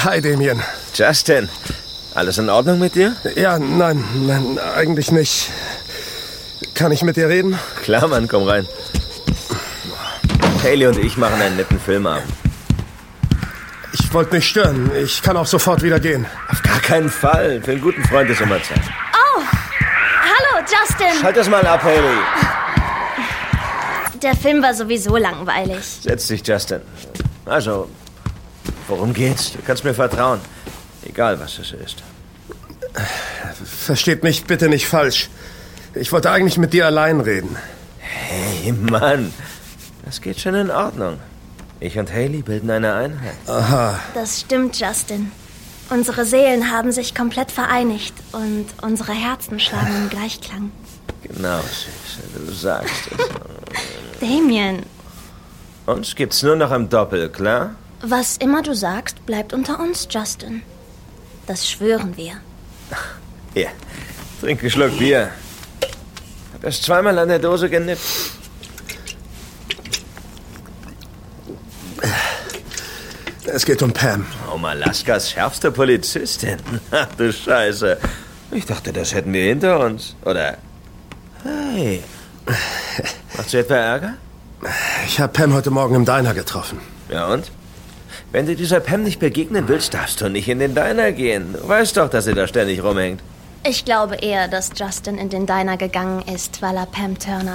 Hi, Damien. Justin, alles in Ordnung mit dir? Ja, nein, eigentlich nicht. Kann ich mit dir reden? Klar, Mann, komm rein. Haley und ich machen einen netten Filmabend. Ich wollte nicht stören. Ich kann auch sofort wieder gehen. Auf gar keinen Fall. Für einen guten Freund ist immer Zeit. Oh, hallo, Justin. Schalt das mal ab, Haley. Der Film war sowieso langweilig. Setz dich, Justin. Also, worum geht's? Du kannst mir vertrauen. Egal, was es ist. Versteht mich bitte nicht falsch. Ich wollte eigentlich mit dir allein reden. Hey, Mann. Das geht schon in Ordnung. Ich und Haley bilden eine Einheit. Aha. Das stimmt, Justin. Unsere Seelen haben sich komplett vereinigt und unsere Herzen schlagen im Gleichklang. Genau, Süße, du sagst es. Damien, Uns gibt's nur noch im Doppel, klar? was immer du sagst, bleibt unter uns, Justin. Das schwören wir. Hier, trink einen Schluck Bier. Hab erst zweimal an der Dose genippt. Es geht um Pam. Oh, Alaskas schärfste Polizistin. Ach du Scheiße. Ich dachte, das hätten wir hinter uns. Oder? Hey. Macht sie etwa Ärger? Ich habe Pam heute Morgen im Diner getroffen. Ja und? Wenn du dieser Pam nicht begegnen willst, darfst du nicht in den Diner gehen. Du weißt doch, dass sie da ständig rumhängt. Ich glaube eher, dass Justin in den Diner gegangen ist, weil er Pam Turner